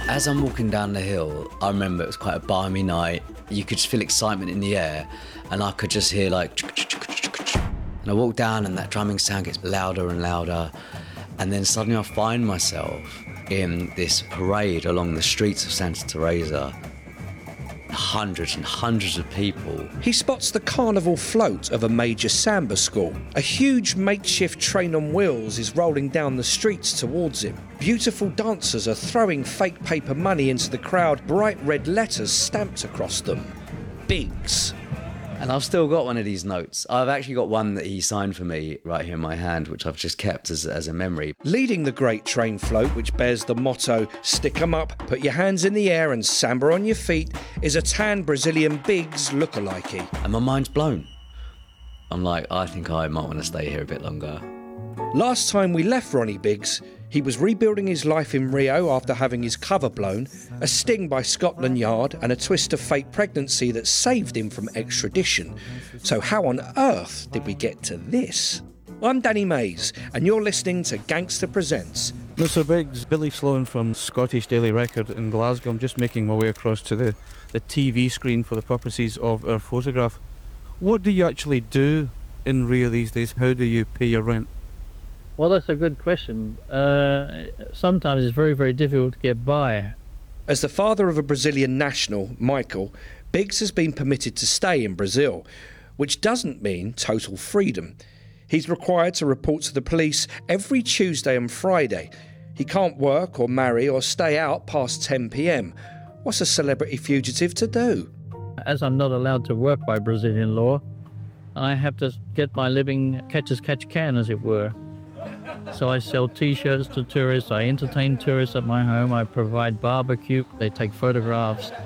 As I'm walking down the hill, I remember it was quite a balmy night. You could just feel excitement in the air, and I could just hear like... And I walk down and that drumming sound gets louder and louder, and then suddenly I find myself in this parade along the streets of Santa Teresa. Hundreds and hundreds of people. He spots the carnival float of a major samba school. A huge makeshift train on wheels is rolling down the streets towards him. Beautiful dancers are throwing fake paper money into the crowd, bright red letters stamped across them. Biggs. And I've still got one of these notes. I've actually got one that he signed for me right here in my hand, which I've just kept as a memory. Leading the great train float, which bears the motto, "Stick 'em up, put your hands in the air and samba on your feet," is a tan Brazilian Biggs lookalike. And my mind's blown. I'm like, I think I might want to stay here a bit longer. Last time we left Ronnie Biggs, he was rebuilding his life in Rio after having his cover blown, a sting by Scotland Yard and a twist of fate pregnancy that saved him from extradition. So how on earth did we get to this? I'm Danny Mays, and you're listening to Gangster Presents. Mr. Biggs, Billy Sloan from Scottish Daily Record in Glasgow. I'm just making my way across to the TV screen for the purposes of our photograph. What do you actually do in Rio these days? How do you pay your rent? Well, that's a good question. Sometimes it's very, very difficult to get by. As the father of a Brazilian national, Michael, Biggs has been permitted to stay in Brazil, which doesn't mean total freedom. He's required to report to the police every Tuesday and Friday. He can't work or marry or stay out past 10 p.m. What's a celebrity fugitive to do? As I'm not allowed to work by Brazilian law, I have to get my living catch as catch can, as it were. So I sell T-shirts to tourists, I entertain tourists at my home, I provide barbecue, they take photographs.